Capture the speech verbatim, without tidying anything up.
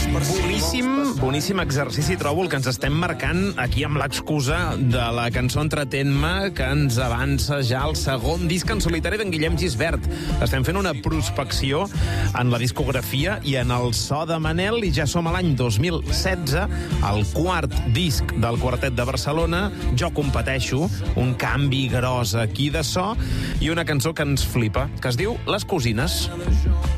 Boníssim, boníssim exercici, trobo, el que ens estem marcant aquí amb l'excusa de la cançó Entretén-me, que ens avança ja el segon disc en solitari d'en Guillem Gisbert. Estem fent una prospecció en la discografia i en el so de Manel, i ja som a l'any dos mil setze, el quart disc del Quartet de Barcelona, Jo competeixo, un canvi gros aquí de so, i una cançó que ens flipa, que es diu Les Cosines.